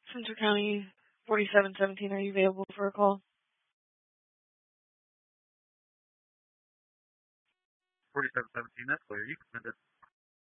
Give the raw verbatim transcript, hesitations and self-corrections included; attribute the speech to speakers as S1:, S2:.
S1: Central County, forty-seven seventeen. Are you available for a call?
S2: forty-seven seventeen, that's clear. You can send it.